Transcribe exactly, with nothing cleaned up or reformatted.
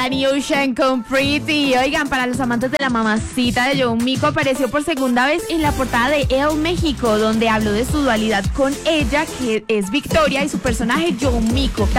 Danny Ocean con Pretty. Oigan, para los amantes de la mamacita de John Mico, apareció por segunda vez en la portada de Elle México, donde habló de su dualidad con ella, que es Victoria, y su personaje John Mico.